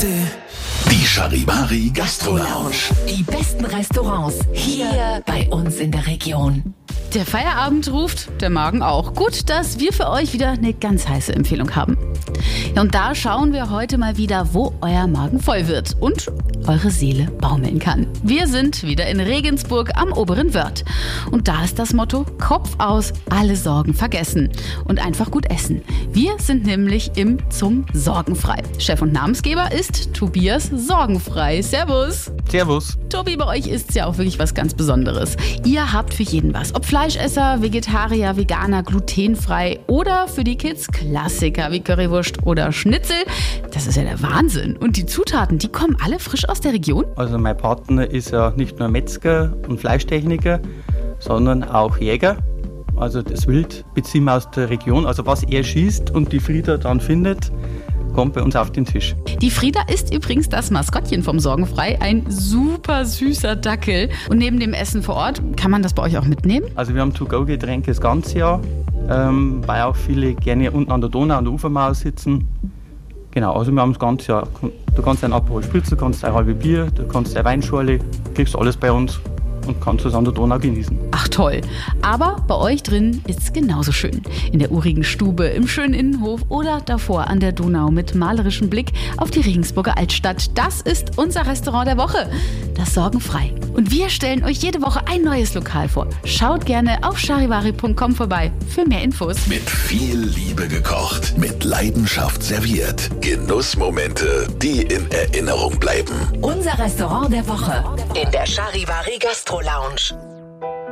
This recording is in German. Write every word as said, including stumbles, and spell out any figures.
Die Charivari Gastro Lounge. Die besten Restaurants hier bei uns in der Region. Der Feierabend ruft, der Magen auch. Gut, dass wir für euch wieder eine ganz heiße Empfehlung haben. Ja, und da schauen wir heute mal wieder, wo euer Magen voll wird und eure Seele baumeln kann. Wir sind wieder in Regensburg am Oberen Wörth. Und da ist das Motto: Kopf aus, alle Sorgen vergessen und einfach gut essen. Wir sind nämlich im Zum Sorgenfrei. Chef und Namensgeber ist Tobias Sorgenfrei. Servus. Servus. Tobi, bei euch ist es ja auch wirklich was ganz Besonderes. Ihr habt für jeden was. Ob Fleischesser, Vegetarier, Veganer, glutenfrei oder für die Kids Klassiker wie Currywurst oder Schnitzel. Das ist ja der Wahnsinn. Und die Zutaten, die kommen alle frisch aus der Region? Also mein Partner ist ja nicht nur Metzger und Fleischtechniker, sondern auch Jäger. Also das Wild beziehen wir aus der Region. Also was er schießt und die Frieda dann findet, kommt bei uns auf den Tisch. Die Frieda ist übrigens das Maskottchen vom Sorgenfrei, ein super süßer Dackel. Und neben dem Essen vor Ort, kann man das bei euch auch mitnehmen? Also wir haben To-Go-Getränke das ganze Jahr, ähm, weil auch viele gerne unten an der Donau, an der Ufermauer sitzen. Genau, also wir haben das ganze Jahr. Du kannst ein Aperol Spritz, du kannst ein halbes Bier, du kannst eine Weinschorle, kriegst alles bei uns und kannst es an der Donau genießen. Ach toll. Aber bei euch drin ist es genauso schön. In der urigen Stube, im schönen Innenhof oder davor an der Donau mit malerischem Blick auf die Regensburger Altstadt. Das ist unser Restaurant der Woche, das Sorgenfrei. Und wir stellen euch jede Woche ein neues Lokal vor. Schaut gerne auf charivari punkt com vorbei für mehr Infos. Mit viel Liebe gekocht, mit Leidenschaft serviert. Genussmomente, die in Erinnerung bleiben. Unser Restaurant der Woche in der Charivari Gastro Lounge.